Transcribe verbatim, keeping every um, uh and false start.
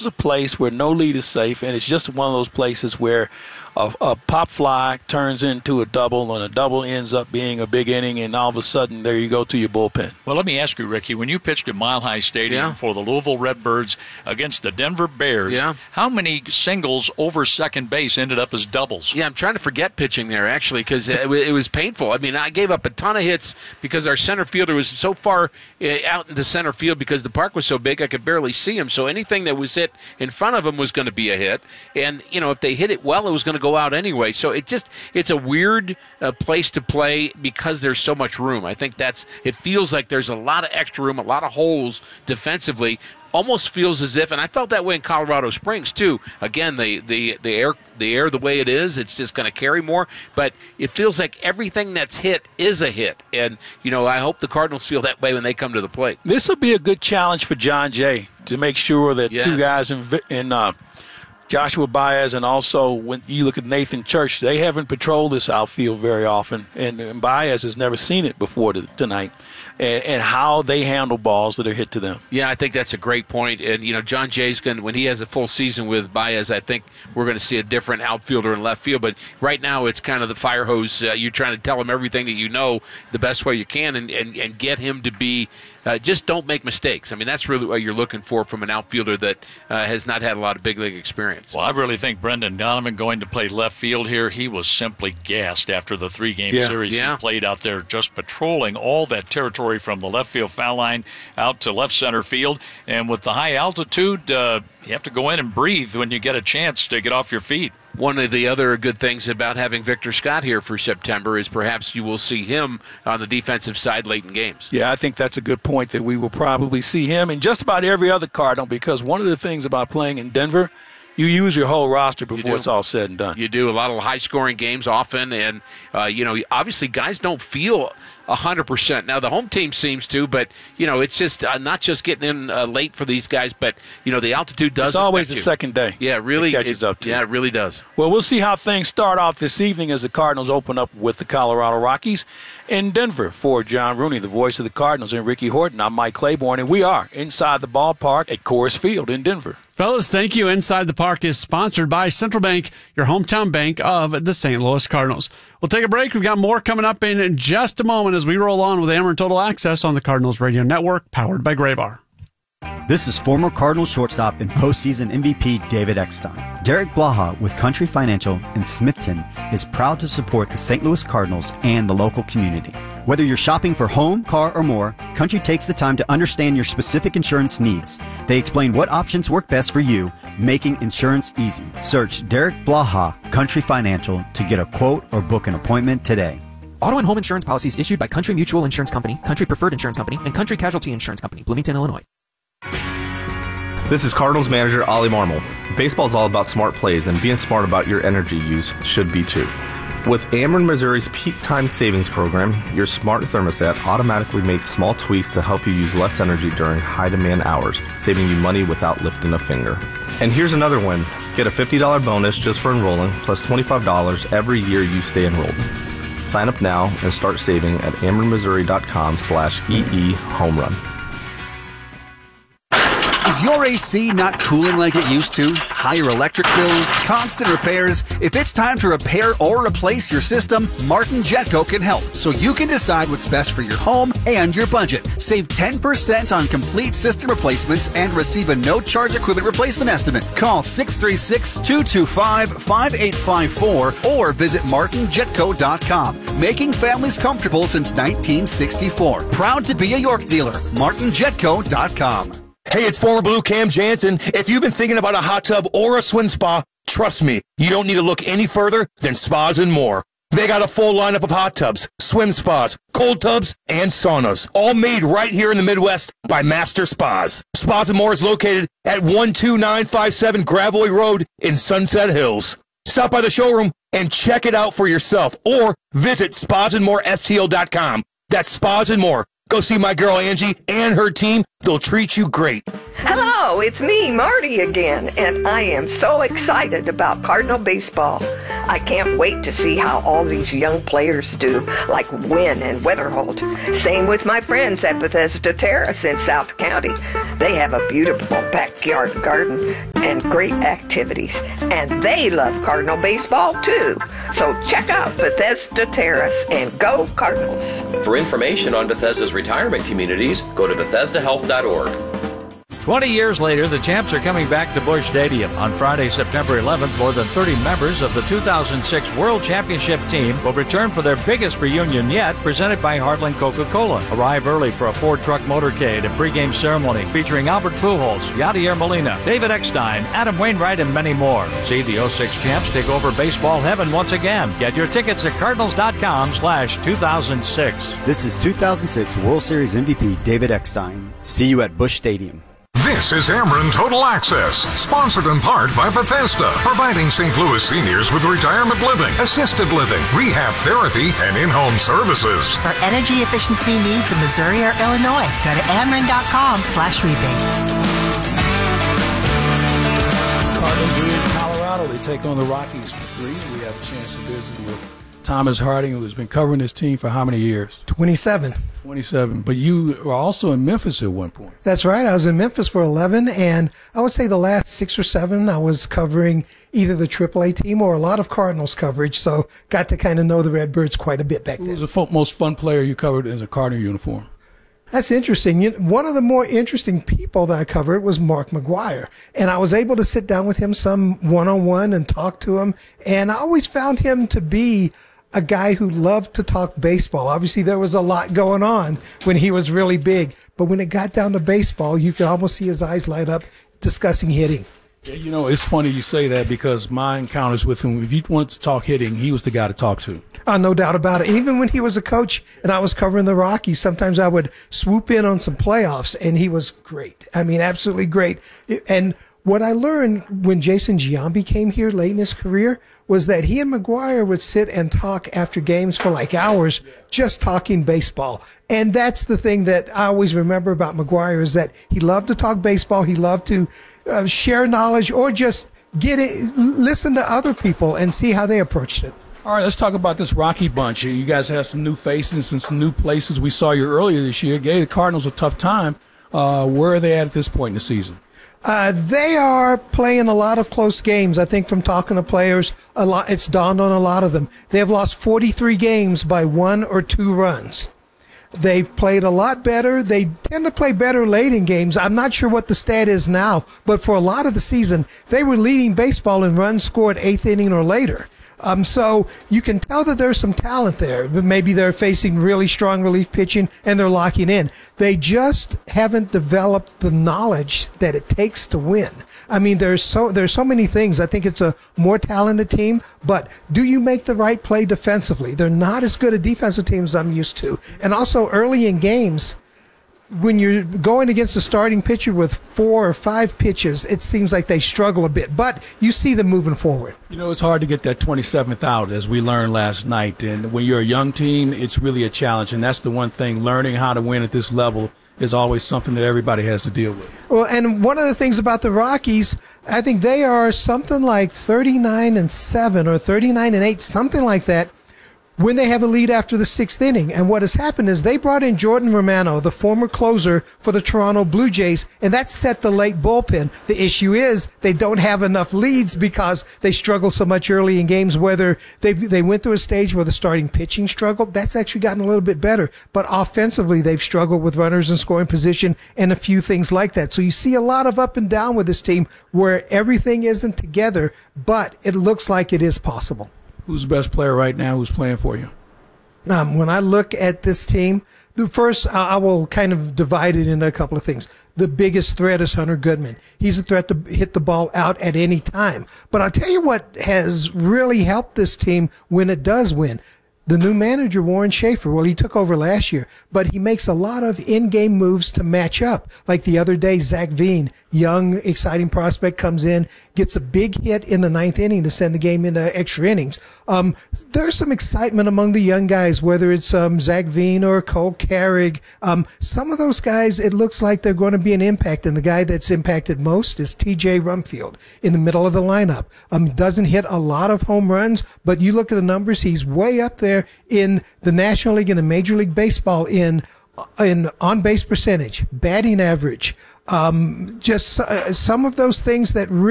is a place where no lead is safe, and it's just one of those places where a, a pop fly turns into a double, and a double ends up being a big inning, and all of a sudden, there you go to your bullpen. Well, let me ask you, Ricky, when you pitched at Mile High Stadium yeah. for the Louisville Redbirds against the Denver Bears, yeah. how many singles over second base ended up as doubles? Yeah, I'm trying to forget pitching there, actually, because it, it was painful. I mean, I gave up a ton of hits because our center fielder was so far uh, out into center field because the park was so big I could barely see him. So anything that was hit in front of him was going to be a hit. And, you know, if they hit it well, it was going to go out anyway. So it just, it's a weird uh, place to play because there's so much room. I think that's, it feels like there's a lot of extra room, a lot of holes defensively. Almost feels as if, and I felt that way in Colorado Springs too. Again, the the the air the air the way it is, it's just going to carry more. But it feels like everything that's hit is a hit, and you know I hope the Cardinals feel that way when they come to the plate. This will be a good challenge for John Jay to make sure that yes. two guys in in uh, Joshua Baez and also when you look at Nathan Church, they haven't patrolled this outfield very often, and, and Baez has never seen it before to, tonight. And, and how they handle balls that are hit to them. Yeah, I think that's a great point. And, you know, John Jay's going to, when he has a full season with Baez, I think we're going to see a different outfielder in left field. But right now it's kind of the fire hose. Uh, you're trying to tell him everything that you know the best way you can and, and, and get him to be, uh, just don't make mistakes. I mean, that's really what you're looking for from an outfielder that uh, has not had a lot of big league experience. Well, I really think Brendan Donovan going to play left field here, he was simply gassed after the three-game yeah. series yeah. he played out there, just patrolling all that territory from the left field foul line out to left center field. And with the high altitude, uh, you have to go in and breathe when you get a chance to get off your feet. One of the other good things about having Victor Scott here for September is perhaps you will see him on the defensive side late in games. Yeah, I think that's a good point that we will probably see him in just about every other Cardinal, because one of the things about playing in Denver, you use your whole roster before it's all said and done. You do. A lot of high-scoring games often, and, uh, you know, obviously guys don't feel one hundred percent. Now, the home team seems to, but, you know, it's just uh, not just getting in uh, late for these guys, but, you know, the altitude does It's always the you. second day. Yeah, really. It catches it, up to Yeah, you. it really does. Well, we'll see how things start off this evening as the Cardinals open up with the Colorado Rockies in Denver. For John Rooney, the voice of the Cardinals, and Ricky Horton, I'm Mike Claiborne, and we are inside the ballpark at Coors Field in Denver. Fellas, thank you. Inside the Park is sponsored by Central Bank, your hometown bank of the Saint Louis Cardinals. We'll take a break. We've got more coming up in just a moment as we roll on with Ameren Total Access on the Cardinals Radio Network, powered by Graybar. This is former Cardinals shortstop and postseason M V P David Eckstein. Derek Blaha with Country Financial in Smithton is proud to support the Saint Louis Cardinals and the local community. Whether you're shopping for home, car, or more, Country takes the time to understand your specific insurance needs. They explain what options work best for you, making insurance easy. Search Derek Blaha, Country Financial, to get a quote or book an appointment today. Auto and home insurance policies issued by Country Mutual Insurance Company, Country Preferred Insurance Company, and Country Casualty Insurance Company, Bloomington, Illinois. This is Cardinals manager Ollie Marmol. Baseball's all about smart plays, and being smart about your energy use should be too. With Ameren Missouri's Peak Time Savings Program, your smart thermostat automatically makes small tweaks to help you use less energy during high-demand hours, saving you money without lifting a finger. And here's another win. Get a fifty dollars bonus just for enrolling, plus twenty-five dollars every year you stay enrolled. Sign up now and start saving at amerenmissouri.com slash EE home run. Is your A C not cooling like it used to? Higher electric bills, constant repairs? If it's time to repair or replace your system, Martin Jetco can help, so you can decide what's best for your home and your budget. Save ten percent on complete system replacements and receive a no-charge equipment replacement estimate. Call six three six, two two five, five eight five four or visit martin jetco dot com. Making families comfortable since nineteen sixty-four. Proud to be a York dealer. martin jetco dot com. Hey, it's former Blue Cam Jansen. If you've been thinking about a hot tub or a swim spa, trust me, you don't need to look any further than Spas and More. They got a full lineup of hot tubs, swim spas, cold tubs, and saunas, all made right here in the Midwest by Master Spas. Spas and More is located at one two nine five seven Gravoy Road in Sunset Hills. Stop by the showroom and check it out for yourself, or visit spas and more S T L dot com. That's Spas and More. Go see my girl Angie and her team. They'll treat you great. Hello, it's me, Marty, again, and I am so excited about Cardinal baseball. I can't wait to see how all these young players do, like Wynn and Weatherholt. Same with my friends at Bethesda Terrace in South County. They have a beautiful backyard garden and great activities, and they love Cardinal baseball too. So check out Bethesda Terrace and go Cardinals. For information on Bethesda's retirement communities, go to Bethesda Health dot org. twenty years later, the Champs are coming back to Busch Stadium. On Friday, September eleventh, more than thirty members of the two thousand six World Championship team will return for their biggest reunion yet, presented by Heartland Coca-Cola. Arrive early for a four-truck motorcade and pregame ceremony featuring Albert Pujols, Yadier Molina, David Eckstein, Adam Wainwright, and many more. See the oh six Champs take over baseball heaven once again. Get your tickets at cardinals.com slash 2006. This is two thousand six World Series M V P David Eckstein. See you at Busch Stadium. This is Ameren Total Access, sponsored in part by Bethesda, providing Saint Louis seniors with retirement living, assisted living, rehab therapy, and in-home services. For energy efficiency needs in Missouri or Illinois, go to Ameren.com slash rebates. Cardinals are in Colorado. They take on the Rockies for three. We have a chance to visit with Thomas Harding, who has been covering this team for how many years? twenty-seven. twenty-seven. But you were also in Memphis at one point. That's right. I was in Memphis for eleven, and I would say the last six or seven I was covering either the triple A team or a lot of Cardinals coverage, so got to kind of know the Redbirds quite a bit back then. Who was the fo- most fun player you covered in a Cardinal uniform? That's interesting. You, one of the more interesting people that I covered was Mark McGwire, and I was able to sit down with him some one-on-one and talk to him, and I always found him to be a guy who loved to talk baseball. Obviously, there was a lot going on when he was really big, but when it got down to baseball, you could almost see his eyes light up discussing hitting. Yeah, you know, it's funny you say that because my encounters with him, if you wanted to talk hitting, he was the guy to talk to. Uh, no doubt about it. Even when he was a coach and I was covering the Rockies, sometimes I would swoop in on some playoffs, and he was great. I mean, absolutely great. And what I learned when Jason Giambi came here late in his career was that he and McGwire would sit and talk after games for like hours, just talking baseball. And that's the thing that I always remember about McGwire is that he loved to talk baseball. He loved to uh, share knowledge or just get it, listen to other people and see how they approached it. All right, let's talk about this Rocky bunch. You guys have some new faces and some new places. We saw you earlier this year. Gave the Cardinals a tough time. Uh, where are they at at this point in the season? Uh, they are playing a lot of close games. I think from talking to players, a lot, it's dawned on a lot of them. They have lost forty-three games by one or two runs. They've played a lot better. They tend to play better late in games. I'm not sure what the stat is now, but for a lot of the season, they were leading baseball in runs scored eighth inning or later. Um, so you can tell that there's some talent there. Maybe they're facing really strong relief pitching and they're locking in. They just haven't developed the knowledge that it takes to win. I mean, there's so there's so many things. I think it's a more talented team, but do you make the right play defensively? They're not as good a defensive team as I'm used to. And also early in games, when you're going against a starting pitcher with four or five pitches, it seems like they struggle a bit. But you see them moving forward. You know, it's hard to get that twenty-seventh out, as we learned last night. And when you're a young team, it's really a challenge. And that's the one thing, learning how to win at this level is always something that everybody has to deal with. Well, and one of the things about the Rockies, I think they are something like thirty-nine and seven or thirty-nine and eight, something like that, when they have a lead after the sixth inning. And what has happened is they brought in Jordan Romano, the former closer for the Toronto Blue Jays, and that set the late bullpen. The issue is they don't have enough leads because they struggle so much early in games, whether they they went through a stage where the starting pitching struggled. That's actually gotten a little bit better. But offensively, they've struggled with runners in scoring position and a few things like that. So you see a lot of up and down with this team where everything isn't together, but it looks like it is possible. Who's the best player right now who's playing for you? Um, when I look at this team, the first, I will kind of divide it into a couple of things. The biggest threat is Hunter Goodman. He's a threat to hit the ball out at any time. But I'll tell you what has really helped this team when it does win. the new manager, Warren Schaefer, well, he took over last year, but he makes a lot of in-game moves to match up. Like the other day, Zach Veen, young, exciting prospect, comes in, gets a big hit in the ninth inning to send the game into extra innings. Um, there's some excitement among the young guys, whether it's um, Zach Veen or Cole Carrig. Um, some of those guys, it looks like they're going to be an impact, and the guy that's impacted most is T J Rumfield in the middle of the lineup. Um, doesn't hit a lot of home runs, but you look at the numbers, he's way up there in the National League and the Major League Baseball in in on-base percentage, batting average, um, just uh, some of those things that really